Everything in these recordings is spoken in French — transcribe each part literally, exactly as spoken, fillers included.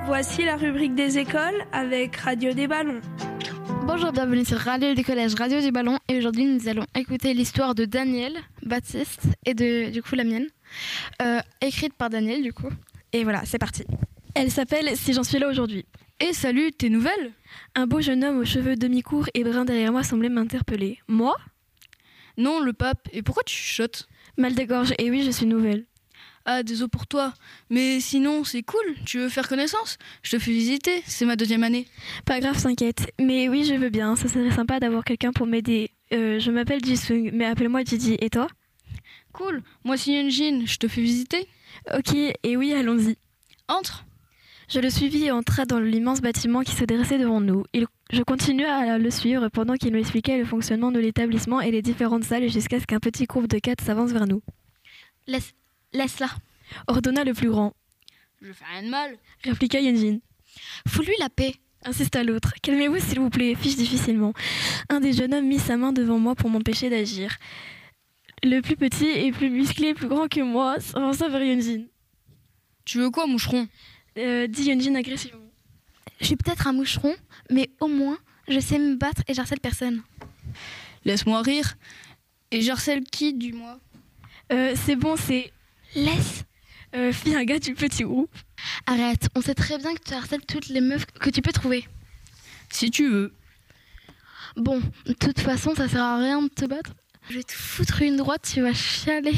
Voici la rubrique des écoles avec Radio des Ballons. Bonjour, bienvenue sur Radio du Collège Radio du Ballon et aujourd'hui nous allons écouter l'histoire de Daniel, Baptiste et de du coup la mienne, euh, écrite par Daniel du coup. Et voilà, c'est parti. Elle s'appelle Si j'en suis là aujourd'hui. Et salut, tes nouvelles ? Un beau jeune homme aux cheveux demi-courts et bruns derrière moi semblait m'interpeller. Moi ? Non, le pape. Et pourquoi tu chuchotes ? Mal de gorge, et oui, je suis nouvelle. Ah, désolé pour toi. Mais sinon, c'est cool. Tu veux faire connaissance ? Je te fais visiter. C'est ma deuxième année. Pas grave, t'inquiète. Mais oui, je veux bien. Ça serait sympa d'avoir quelqu'un pour m'aider. Euh, je m'appelle Jisung, mais appelle-moi Didi. Et toi ? Cool. Moi, c'est Yunjin. Je te fais visiter ? Ok, et oui, allons-y. Entre. Je le suivis et entra dans l'immense bâtiment qui se dressait devant nous. Il... Je continuai à le suivre pendant qu'il m'expliquait le fonctionnement de l'établissement et les différentes salles jusqu'à ce qu'un petit groupe de quatre s'avance vers nous. Laisse, laisse-la. Ordonna le plus grand. Je fais rien de mal. Répliqua Yunjin. Fous-lui la paix. Insista l'autre. Calmez-vous s'il vous plaît, fiche difficilement. Un des jeunes hommes mit sa main devant moi pour m'empêcher d'agir. Le plus petit et plus musclé, plus grand que moi, s'avança vers Yunjin. Tu veux quoi, moucheron ? euh, dit Yunjin agressivement. Je suis peut-être un moucheron, mais au moins, je sais me battre et j'harcèle personne. Laisse-moi rire. Et j'harcèle qui, du moins ? euh, C'est bon, c'est... Laisse. Euh, fille un gars du petit groupe. Arrête, on sait très bien que tu harcèles toutes les meufs que tu peux trouver. Si tu veux. Bon, de toute façon, ça sert à rien de te battre. Je vais te foutre une droite, tu vas chialer.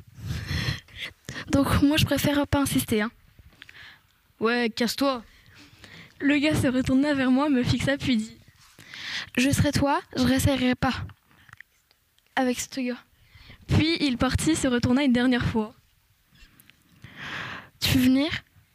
Donc moi, je préfère pas insister. Hein. Ouais, casse-toi. Le gars se retourna vers moi, me fixa puis dit « Je serai toi, je réessayerai pas. » Avec ce gars. Puis il partit, se retourna une dernière fois. « Tu veux venir ? »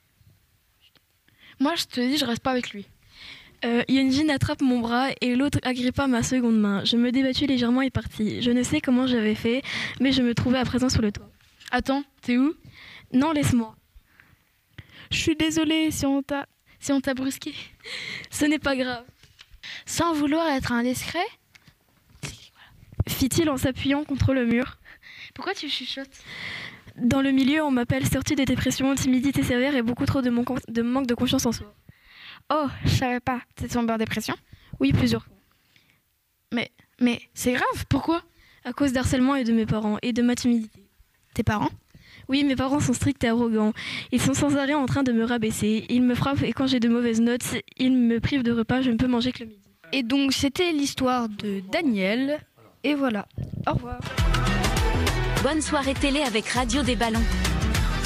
Moi, je te dis, je reste pas avec lui. Euh, Yunjin attrape mon bras et l'autre agrippa ma seconde main. Je me débattus légèrement et partis. Je ne sais comment j'avais fait, mais je me trouvais à présent sur le toit. Attends, t'es où ? Non, laisse-moi. Je suis désolée si on t'a... Si on t'a brusqué. Ce n'est pas grave. Sans vouloir être indiscret, fit-il en s'appuyant contre le mur. Pourquoi tu chuchotes ? Dans le milieu, on m'appelle sortie de dépression, timidité sévère et beaucoup trop de, mon... de manque de confiance en soi. Oh, je savais pas. T'es tombée en dépression ? Oui, plusieurs fois. Mais, mais c'est grave, pourquoi ? À cause d'harcèlement et de mes parents et de ma timidité. Tes parents ? Oui, mes parents sont stricts et arrogants. Ils sont sans arrêt en train de me rabaisser. Ils me frappent et quand j'ai de mauvaises notes, ils me privent de repas, je ne peux manger que le midi. Et donc, c'était l'histoire de Daniel. Et voilà. Au revoir. Bonne soirée télé avec Radio des Ballons.